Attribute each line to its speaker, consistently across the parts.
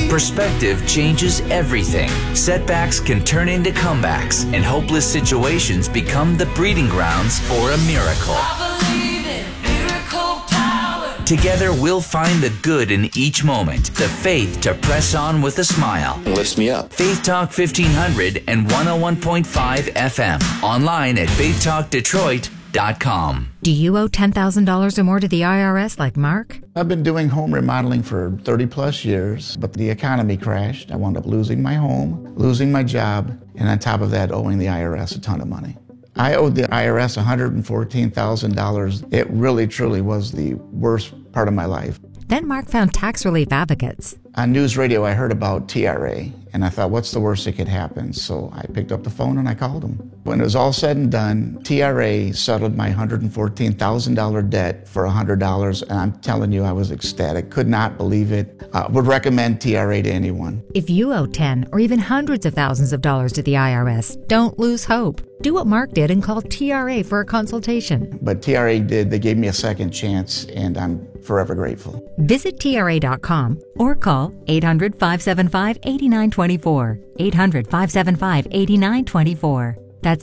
Speaker 1: Perspective changes everything. Setbacks can turn into comebacks, and hopeless situations become the breeding grounds for a miracle.
Speaker 2: I believe in miracle power.
Speaker 1: Together, we'll find the good in each moment, the faith to press on with a smile.
Speaker 3: It lifts me up.
Speaker 1: Faith Talk 1500 and 101.5 FM. Online at faithtalkdetroit.com.
Speaker 4: Do you owe $10,000 or more to the IRS like Mark?
Speaker 5: I've been doing home remodeling for 30 plus years, but the economy crashed. I wound up losing my home, losing my job, and on top of that, owing the IRS a ton of money. I owed the IRS $114,000. It really, truly was the worst part of my life.
Speaker 4: Then Mark found tax relief advocates.
Speaker 5: On news radio, I heard about TRA, and I thought, what's the worst that could happen? So I picked up the phone and I called them. When it was all said and done, TRA settled my $114,000 debt for $100, and I'm telling you, I was ecstatic. Could not believe it. Would recommend TRA to anyone.
Speaker 4: If you owe 10 or even hundreds of thousands of dollars to the IRS, don't lose hope. Do what Mark did and call TRA for a consultation.
Speaker 5: But TRA did. They gave me a second chance, and I'm forever grateful.
Speaker 4: Visit TRA.com or call 800-575-8924. 800-575-8924. That's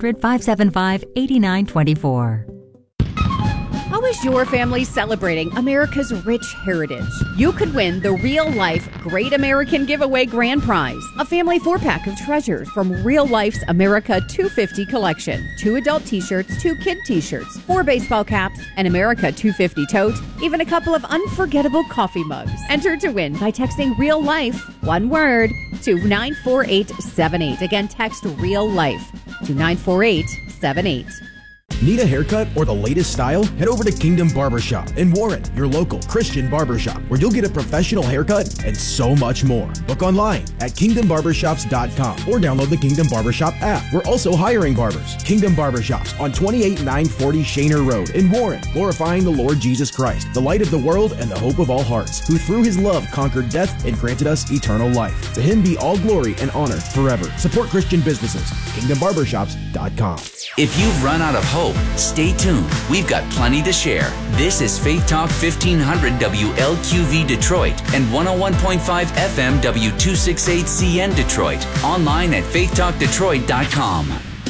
Speaker 4: 800-575-8924.
Speaker 6: How is your family celebrating America's rich heritage? You could win the Real Life Great American Giveaway Grand Prize, a family 4-pack of treasures from Real Life's America 250 collection. 2 adult t-shirts, 2 kid t-shirts, 4 baseball caps, an America 250 tote, even a couple of unforgettable coffee mugs. Enter to win by texting Real Life, one word, to 94878. Again, text Real Life to 94878.
Speaker 7: Need a haircut or the latest style? Head over to Kingdom Barbershop in Warren, your local Christian barbershop, where you'll get a professional haircut and so much more. Book online at kingdombarbershops.com or download the Kingdom Barbershop app. We're also hiring barbers. Kingdom Barbershops on 28940 Shaner Road in Warren, glorifying the Lord Jesus Christ, the light of the world and the hope of all hearts, who through his love conquered death and granted us eternal life. To him be all glory and honor forever. Support Christian businesses. kingdombarbershops.com.
Speaker 1: If you've run out of hope, stay tuned. We've got plenty to share. This is Faith Talk 1500 WLQV Detroit and 101.5 FM W268CN Detroit. Online at faithtalkdetroit.com.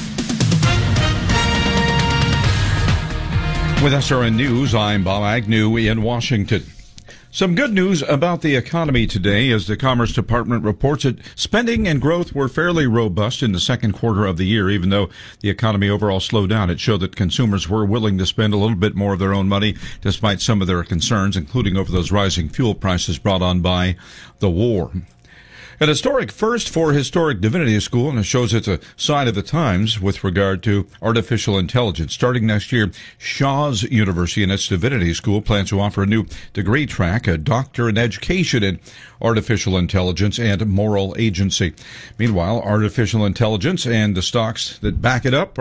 Speaker 8: With SRN News, I'm Bob Agnew in Washington. Some good news about the economy today as the Commerce Department reports that spending and growth were fairly robust in the second quarter of the year, even though the economy overall slowed down. It showed that consumers were willing to spend a little bit more of their own money despite some of their concerns, including over those rising fuel prices brought on by the war. An historic first for Historic Divinity School, and it shows it's a sign of the times with regard to artificial intelligence. Starting next year, Shaw's University and its Divinity School plans to offer a new degree track, a doctor in education in artificial intelligence and moral agency. Meanwhile, artificial intelligence and the stocks that back it up